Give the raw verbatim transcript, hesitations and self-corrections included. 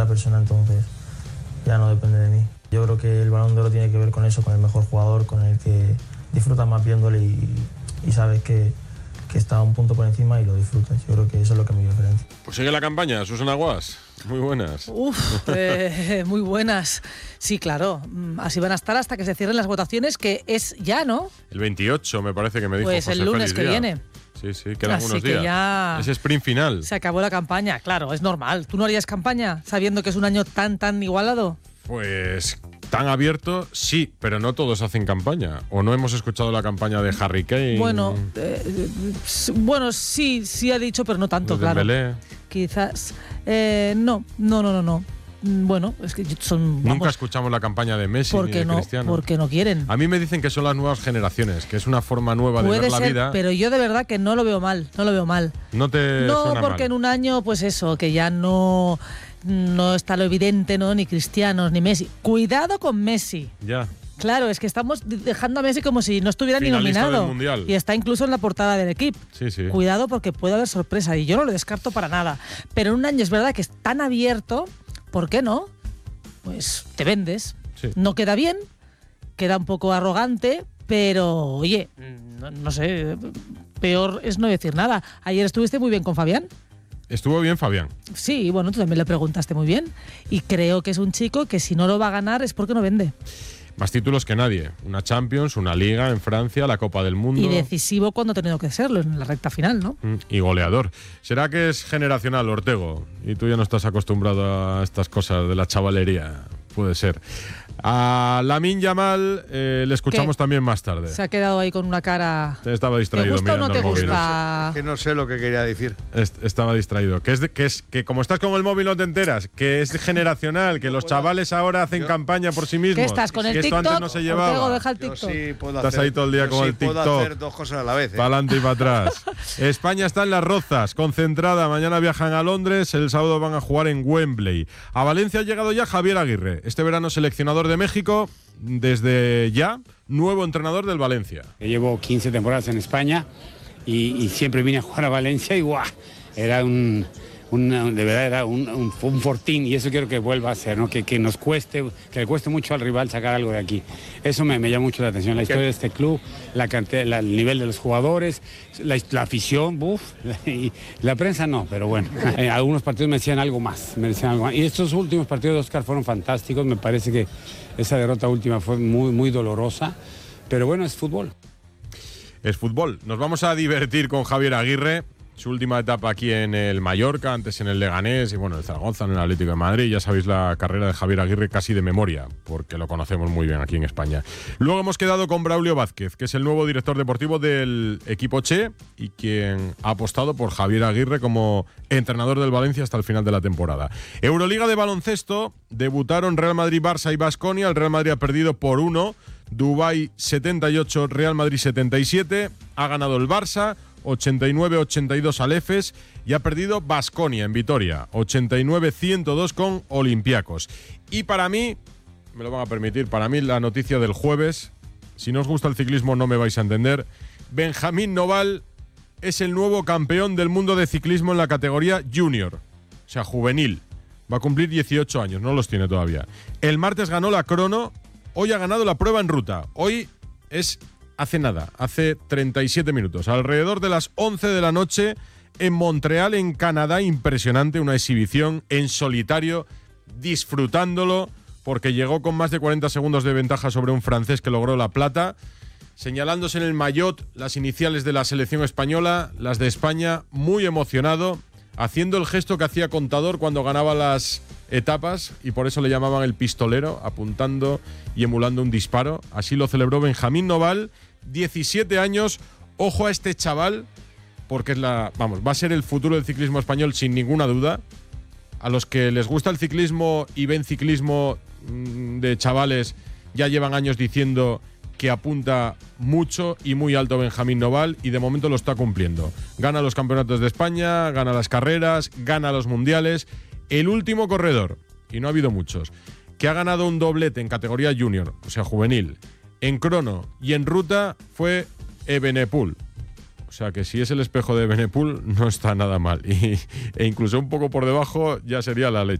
otra persona, entonces ya no depende de mí. Yo creo que el Balón de Oro tiene que ver con eso, con el mejor jugador, con el que disfrutas más viéndole y, y sabes que, que está un punto por encima y lo disfrutas. Yo creo que eso es lo que me diferencia. Pues sigue la campaña, Susana Guas. Muy buenas. Uf, eh, muy buenas. Sí, claro. Así van a estar hasta que se cierren las votaciones, que es ya, ¿no? El veintiocho me parece que me dijo Pues José el lunes Félix que Díaz. viene. Sí, sí, quedan Así unos que días. ya Es sprint final. se acabó la campaña, claro, es normal. ¿Tú no harías campaña sabiendo que es un año tan, tan igualado? Pues tan abierto, sí, pero no todos hacen campaña. ¿O no hemos escuchado la campaña de Harry Kane? Bueno, eh, bueno, sí, sí ha dicho, pero no tanto, de claro. Dembélé. Quizás. Eh, no, no, no, no, no. Bueno, es que son. Nunca Vamos, escuchamos la campaña de Messi ni porque de no, Cristiano. porque no quieren. A mí me dicen que son las nuevas generaciones, que es una forma nueva de Puede ver la ser, vida. pero yo de verdad que no lo veo mal, no lo veo mal. No te No, suena porque mal. en un año, pues eso, que ya no, no está lo evidente, ¿no? Ni Cristiano, ni Messi. Cuidado con Messi. Ya. Claro, es que estamos dejando a Messi como si no estuviera ni Finalista nominado. del Mundial. Y está incluso en la portada del equipo. Sí, sí. Cuidado porque puede haber sorpresa y yo no lo descarto para nada. Pero en un año es verdad que es tan abierto, ¿por qué no? Pues te vendes. Sí. No queda bien, queda un poco arrogante, pero oye, no, no sé, peor es no decir nada. Ayer estuviste muy bien con Fabián. Estuvo bien Fabián. Sí, bueno, tú también le preguntaste muy bien. Y creo que es un chico que si no lo va a ganar es porque no vende. Más títulos que nadie. Una Champions, una Liga en Francia, la Copa del Mundo. Y decisivo cuando ha tenido que serlo, en la recta final, ¿no? Mm, Y goleador. ¿Será que es generacional, Ortego? Y tú ya no estás acostumbrado a estas cosas de la chavalería. Puede ser. A Lamine Yamal eh, le escuchamos ¿Qué? también más tarde. Se ha quedado ahí con una cara. Estaba ¿Te distraído gusta o mirando no te el móvil. gusta? Que no sé lo que quería decir. Est- Estaba distraído. Que es, de- que es que como estás con el móvil no te enteras. Que es generacional. Que los chavales ahora hacen yo- campaña por sí mismos. ¿Qué estás con el que esto TikTok? antes no se llevaba. Ortego, deja el Yo TikTok. sí puedo Estás hacer, ahí todo el día yo con sí el puedo TikTok. hacer dos cosas a la vez. ¿eh? Para adelante y para atrás. España está en las Rozas, concentrada. Mañana viajan a Londres, el sábado van a jugar en Wembley. A Valencia ha llegado ya Javier Aguirre, este verano seleccionador de México, desde ya, nuevo entrenador del Valencia. Llevo quince temporadas en España y, y siempre vine a jugar a Valencia y ¡guau! Era un, un- de verdad era un, un, un fortín y eso quiero que vuelva a ser, ¿no? Que, que nos cueste, que le cueste mucho al rival sacar algo de aquí. Eso me, me llama mucho la atención, la historia de este club, la cantidad, la- el nivel de los jugadores, la, la afición, buf, y la prensa no, pero bueno. En algunos partidos me decían algo más, me decían algo más. Y estos últimos partidos de Oscar fueron fantásticos, me parece que esa derrota última fue muy, muy dolorosa, pero bueno, es fútbol. Es fútbol. Nos vamos a divertir con Javier Aguirre. Su última etapa aquí en el Mallorca, antes en el Leganés y bueno, el Zaragoza, en el Atlético de Madrid. Ya sabéis la carrera de Javier Aguirre casi de memoria, porque lo conocemos muy bien aquí en España. Luego hemos quedado con Braulio Vázquez, que es el nuevo director deportivo del equipo Che y quien ha apostado por Javier Aguirre como entrenador del Valencia hasta el final de la temporada. Euroliga de baloncesto, debutaron Real Madrid, Barça y Baskonia. El Real Madrid ha perdido por uno. Dubái setenta y ocho, Real Madrid setenta y siete. Ha ganado el Barça ochenta y nueve ochenta y dos al Efes y ha perdido Baskonia en Vitoria ochenta y nueve ciento dos con Olympiacos. Y para mí, me lo van a permitir, para mí la noticia del jueves, si no os gusta el ciclismo no me vais a entender, Benjamín Noval es el nuevo campeón del mundo de ciclismo en la categoría junior, o sea, juvenil. Va a cumplir dieciocho años, no los tiene todavía. El martes ganó la crono, hoy ha ganado la prueba en ruta. Hoy es hace nada, hace treinta y siete minutos, alrededor de las once de la noche en Montreal, en Canadá. Impresionante, una exhibición en solitario, disfrutándolo, porque llegó con más de cuarenta segundos de ventaja sobre un francés que logró la plata, señalándose en el maillot las iniciales de la selección española, las de España, muy emocionado, haciendo el gesto que hacía Contador cuando ganaba las etapas y por eso le llamaban el pistolero, apuntando y emulando un disparo. Así lo celebró Benjamín Noval, diecisiete años. Ojo a este chaval, porque es la, vamos, va a ser el futuro del ciclismo español sin ninguna duda. A los que les gusta el ciclismo y ven ciclismo mmm, de chavales, ya llevan años diciendo que apunta mucho y muy alto Benjamín Noval y de momento lo está cumpliendo. Gana los campeonatos de España, gana las carreras, gana los mundiales. El último corredor, y no ha habido muchos, que ha ganado un doblete en categoría junior, o sea, juvenil, en crono y en ruta fue Evenepoel. O sea que si es el espejo de Evenepoel no está nada mal. Y, e incluso un poco por debajo ya sería la leche.